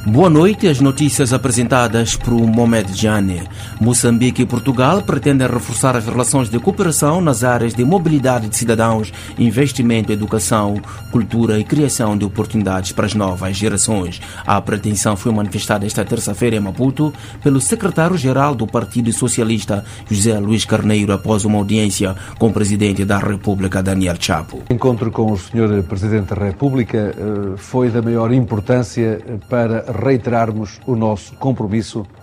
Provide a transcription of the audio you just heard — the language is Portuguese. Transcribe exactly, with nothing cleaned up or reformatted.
Boa noite, as notícias apresentadas por Mohamed Jane. Moçambique e Portugal pretendem reforçar as relações de cooperação nas áreas de mobilidade de cidadãos, investimento, educação, cultura e criação de oportunidades para as novas gerações. A pretensão foi manifestada esta terça-feira em Maputo pelo secretário-geral do Partido Socialista, José Luís Carneiro, após uma audiência com o presidente da República, Daniel Chapo. O encontro com o senhor Presidente da República foi da maior importância para reiterarmos o nosso compromisso